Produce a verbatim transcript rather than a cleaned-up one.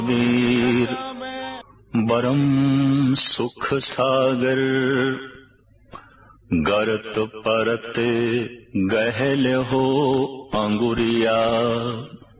वीर बरम सुख सागर, गरत परत गहल हो अंगुरिया।